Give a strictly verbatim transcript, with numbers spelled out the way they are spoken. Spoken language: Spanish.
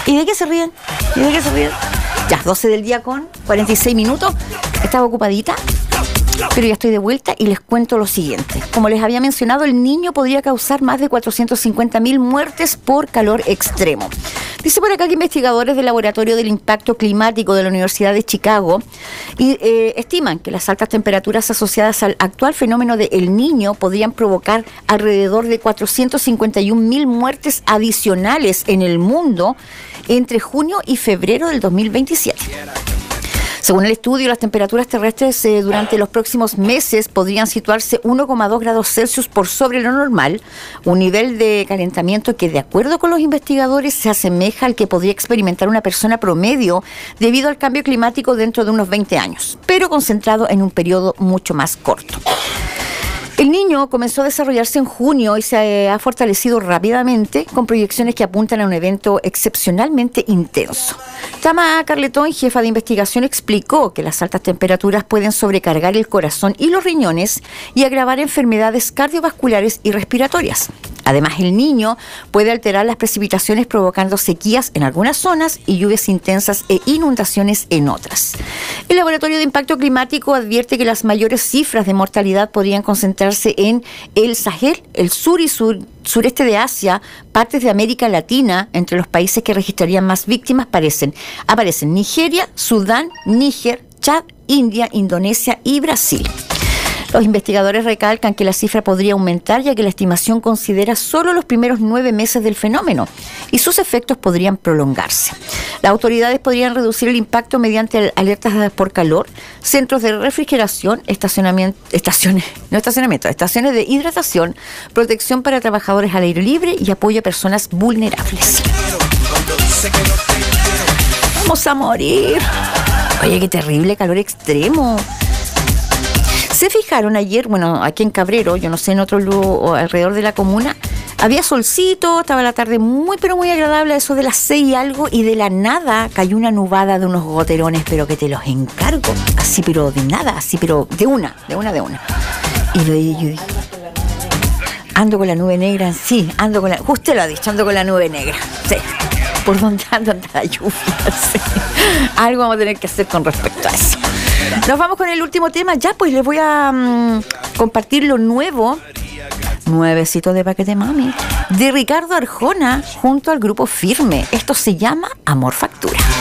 ¿Y de qué se ríen? ¿Y de qué se ríen? Ya, doce del día con cuarenta y seis minutos. Estaba ocupadita, pero ya estoy de vuelta y les cuento lo siguiente. Como les había mencionado, el Niño podría causar más de cuatrocientas cincuenta mil muertes por calor extremo. Dice por acá que investigadores del Laboratorio del Impacto Climático de la Universidad de Chicago y, eh, estiman que las altas temperaturas asociadas al actual fenómeno de El Niño podrían provocar alrededor de cuatrocientas cincuenta y un mil muertes adicionales en el mundo entre junio y febrero del dos mil veintisiete. Según el estudio, las temperaturas terrestres eh, durante los próximos meses podrían situarse uno coma dos grados Celsius por sobre lo normal, un nivel de calentamiento que, de acuerdo con los investigadores, se asemeja al que podría experimentar una persona promedio debido al cambio climático dentro de unos veinte años, pero concentrado en un periodo mucho más corto. El Niño comenzó a desarrollarse en junio y se ha fortalecido rápidamente con proyecciones que apuntan a un evento excepcionalmente intenso. Tama Carletón, jefa de investigación, explicó que las altas temperaturas pueden sobrecargar el corazón y los riñones y agravar enfermedades cardiovasculares y respiratorias. Además, el Niño puede alterar las precipitaciones provocando sequías en algunas zonas y lluvias intensas e inundaciones en otras. El Laboratorio de Impacto Climático advierte que las mayores cifras de mortalidad podrían concentrarse en el Sahel, el sur y sur, sureste de Asia, partes de América Latina. Entre los países que registrarían más víctimas aparecen, aparecen Nigeria, Sudán, Níger, Chad, India, Indonesia y Brasil. Los investigadores recalcan que la cifra podría aumentar, ya que la estimación considera solo los primeros nueve meses del fenómeno y sus efectos podrían prolongarse. Las autoridades podrían reducir el impacto mediante alertas por calor, centros de refrigeración, estacionamiento, estaciones, no estacionamiento, estaciones de hidratación, protección para trabajadores al aire libre y apoyo a personas vulnerables. Vamos a morir. Oye, qué terrible calor extremo. ¿Se fijaron ayer? Bueno, aquí en Cabrero, yo no sé, en otro lugar alrededor de la comuna, había solcito, estaba la tarde muy, pero muy agradable, eso de las seis y algo, y de la nada cayó una nubada de unos goterones, pero que te los encargo, así, pero de nada, así, pero de una, de una, de una. Y lo dije, yo dije, ando con la nube negra, sí, ando con la, usted lo ha dicho, ando con la nube negra, sí. ¿Por dónde anda la lluvia? Sí. Algo vamos a tener que hacer con respecto a eso. Nos vamos con el último tema. Ya, pues les voy a um, compartir lo nuevo, nuevecito de paquete mami, de Ricardo Arjona junto al grupo Firme. Esto se llama Amor Factura.